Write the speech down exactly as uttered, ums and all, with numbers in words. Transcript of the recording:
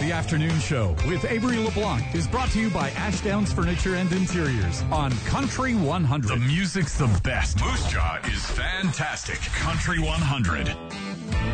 The Afternoon Show with Avery LeBlanc is brought to you by Ashdowns Furniture and Interiors on Country one hundred. The music's the best. Moose Jaw is fantastic. Country one hundred.